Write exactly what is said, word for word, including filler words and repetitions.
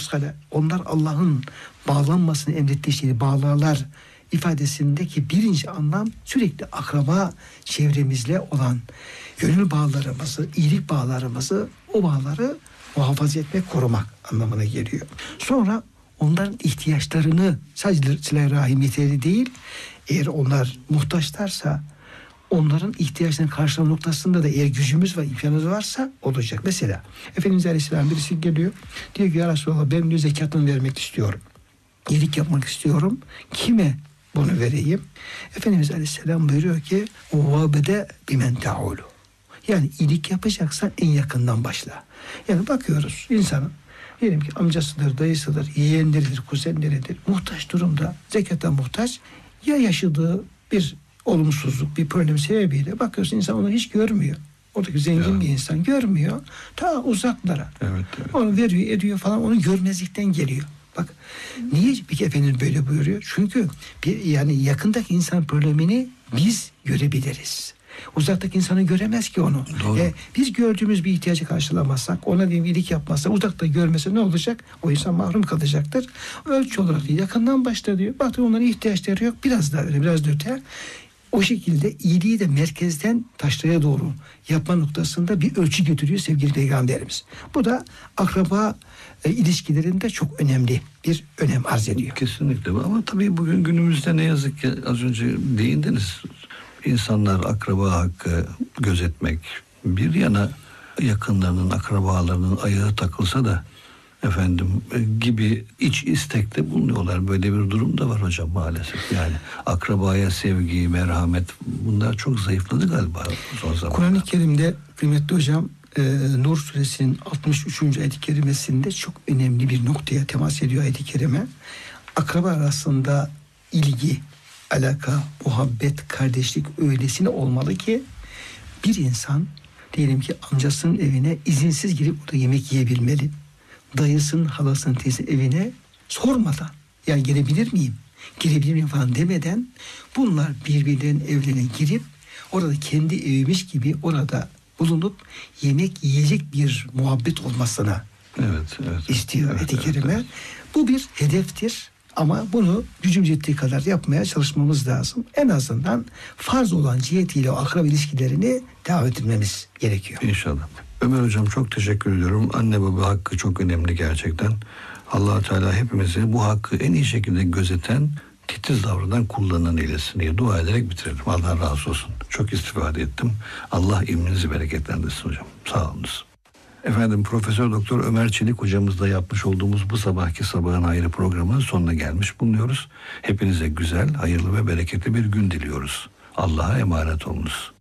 yuskale. Onlar Allah'ın bağlanmasını emrettiği şeyi bağlarlar ifadesindeki birinci anlam sürekli akraba çevremizle olan gönül bağlarımızı, iyilik bağlarımızı, o bağları muhafaza etmek, korumak anlamına geliyor. Sonra onların ihtiyaçlarını sadece silah-i rahim yeterli değil, eğer onlar muhtaçlarsa onların ihtiyaçlarının karşılama noktasında da eğer gücümüz ve imkanımız varsa olacak. Mesela Efendimiz Aleyhisselam birisi geliyor, diyor ki ya Resulallah ben diyor zekatını vermek istiyorum. İyilik yapmak istiyorum. Kime bunu vereyim? Efendimiz Aleyhisselam buyuruyor ki وَابَدَ بِمَنْ تَعُولُ. Yani iyilik yapacaksan en yakından başla. Yani bakıyoruz insanın, diyelim ki amcasıdır, dayısıdır, yeğenleridir, kuzenleridir, muhtaç durumda, zekata muhtaç, ya yaşadığı bir olumsuzluk, bir problem sebebiyle bakıyorsun insan onu hiç görmüyor. Oradaki zengin ya. bir insan görmüyor. Ta uzaklara. Evet, evet. Onu veriyor, ediyor falan, onu görmezlikten geliyor. Bak niye peki Efendimiz böyle buyuruyor? Çünkü bir, yani yakındaki insan problemini biz görebiliriz. Uzaktaki insanı göremez ki onu. E, biz gördüğümüz bir ihtiyacı karşılamazsak, ona bir iyilik yapmazsa, uzakta görmese ne olacak? O insan mahrum kalacaktır. Ölçü olarak değil, yakından başla diyor. Bakın onların ihtiyaçları yok. Biraz daha öyle, biraz da öte. O şekilde iyiliği de merkezden taşraya doğru yapma noktasında bir ölçü götürüyor sevgili Peygamberimiz. Bu da akraba e, ilişkilerinde çok önemli bir önem arz ediyor. Kesinlikle. Ama tabii bugün günümüzde ne yazık ki az önce değindiniz. İnsanlar akraba hakkı gözetmek bir yana, yakınlarının, akrabalarının ayağı takılsa da efendim gibi iç istekte bulunuyorlar. Böyle bir durum da var hocam maalesef. Yani akrabaya sevgi, merhamet, bunlar çok zayıfladı galiba son zamanlarda. Kur'an-ı Kerim'de kıymetli hocam e, Nur suresinin altmış üçüncü ayet-i kerimesinde çok önemli bir noktaya temas ediyor ayet-i kerime. Akraba arasında ilgi, alaka, muhabbet, kardeşlik öylesine olmalı ki bir insan diyelim ki amcasının evine izinsiz girip orada yemek yiyebilmeli. Dayısının, halasının, teyze evine sormadan, yani gelebilir miyim, girebilir miyim falan demeden bunlar birbirlerinin evlerine girip orada kendi eviymiş gibi orada bulunup yemek yiyecek bir muhabbet olmasına evet, evet, istiyor evet, ayet-i kerime. evet. Bu bir hedeftir. Ama bunu gücümüz yettiği kadar yapmaya çalışmamız lazım. En azından farz olan cihetiyle o akraba ilişkilerini devam ettirmemiz gerekiyor. İnşallah. Ömer hocam çok teşekkür ediyorum. Anne baba hakkı çok önemli gerçekten. Allah Teala hepimizi bu hakkı en iyi şekilde gözeten, titiz davranan, kullanan eylesin diye dua ederek bitirelim. Allah razı olsun. Çok istifade ettim. Allah ilminizi bereketlendirsin hocam. Sağ olunuz. Efendim Profesör Doktor Ömer Çelik hocamızla yapmış olduğumuz bu sabahki Sabahın Hayrı programının sonuna gelmiş bulunuyoruz. Hepinize güzel, hayırlı ve bereketli bir gün diliyoruz. Allah'a emanet olunuz.